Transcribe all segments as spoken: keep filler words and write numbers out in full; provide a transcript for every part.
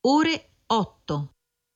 ore otto.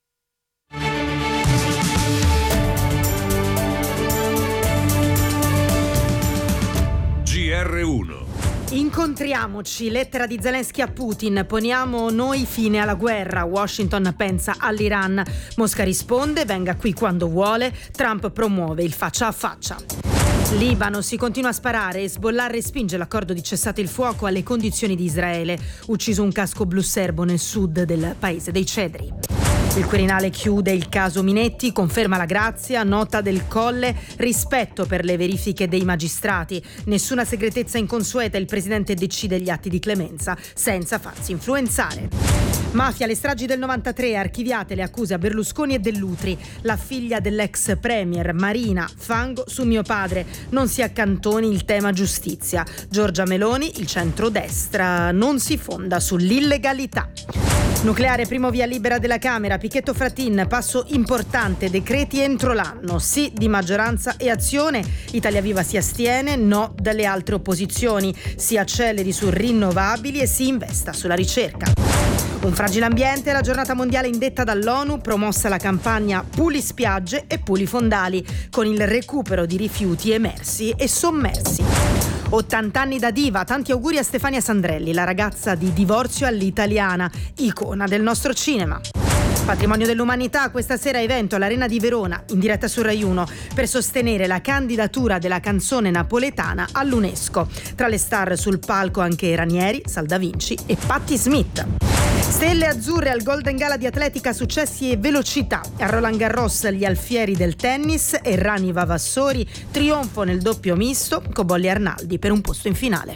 G R uno. Incontriamoci, lettera di Zelensky a Putin, poniamo noi fine alla guerra, Washington pensa all'Iran, Mosca risponde, venga qui quando vuole, Trump promuove il faccia a faccia. Libano, si continua a sparare, Hezbollah respinge l'accordo di cessate il fuoco alle condizioni di Israele, ucciso un casco blu serbo nel sud del paese dei cedri. Il Quirinale chiude il caso Minetti, conferma la grazia, nota del Colle, rispetto per le verifiche dei magistrati, nessuna segretezza inconsueta, il presidente decide gli atti di clemenza senza farsi influenzare. Mafia, le stragi del novantatré, archiviate le accuse a Berlusconi e Dell'Utri, la figlia dell'ex premier Marina, fango su mio padre, non si accantoni il tema giustizia. Giorgia Meloni, il centrodestra non si fonda sull'illegalità. Nucleare, primo via libera della Camera, Pichetto Fratin, passo importante, decreti entro l'anno, sì di maggioranza e azione, Italia Viva si astiene, no dalle altre opposizioni, si acceleri su rinnovabili e si investa sulla ricerca. Un fragile ambiente, la giornata mondiale indetta dall'ONU, promossa la campagna Puli spiagge e puli fondali, con il recupero di rifiuti emersi e sommersi. ottanta anni da diva, tanti auguri a Stefania Sandrelli, la ragazza di Divorzio all'italiana, icona del nostro cinema. Patrimonio dell'umanità, questa sera evento all'Arena di Verona, in diretta su Rai uno, per sostenere la candidatura della canzone napoletana all'UNESCO. Tra le star sul palco anche Ranieri, Salda Vinci e Patti Smith. Stelle azzurre al Golden Gala di atletica, successi e velocità. A Roland Garros gli alfieri del tennis, Errani Vavassori, trionfo nel doppio misto, Cobolli Arnaldi per un posto in finale.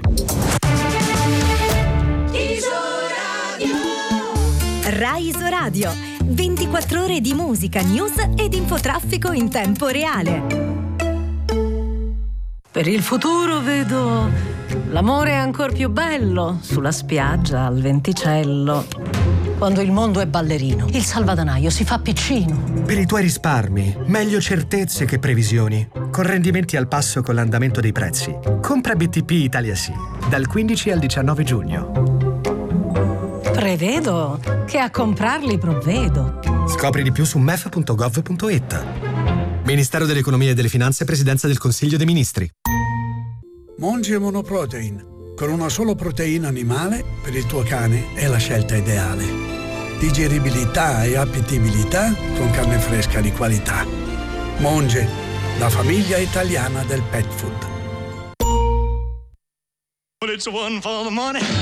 Rai Isoradio, ventiquattro ore di musica, news ed infotraffico in tempo reale. Per il futuro vedo l'amore ancor più bello sulla spiaggia al venticello. Quando il mondo è ballerino, il salvadanaio si fa piccino. Per i tuoi risparmi, meglio certezze che previsioni. Con rendimenti al passo con l'andamento dei prezzi. Compra B T P Italia Sì, dal quindici al diciannove giugno. Prevedo che a comprarli provvedo. Scopri di più su m e f punto gov punto i t. Ministero dell'Economia e delle Finanze, Presidenza del Consiglio dei Ministri. Monge Monoprotein. Con una solo proteina animale, per il tuo cane è la scelta ideale. Digeribilità e appetibilità con carne fresca di qualità. Monge, la famiglia italiana del pet food. But it's one for the money.